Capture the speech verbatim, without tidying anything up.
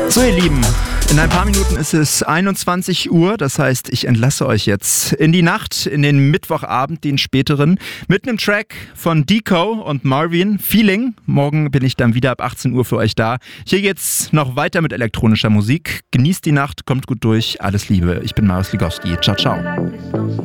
So ihr Lieben, in ein paar Minuten ist es einundzwanzig Uhr, das heißt, ich entlasse euch jetzt in die Nacht, in den Mittwochabend, den späteren, mit einem Track von Deco und Marvin, Feeling. Morgen bin ich dann wieder ab achtzehn Uhr für euch da. Hier geht's noch weiter mit elektronischer Musik. Genießt die Nacht, kommt gut durch, alles Liebe. Ich bin Marius Ligowski. Ciao, ciao.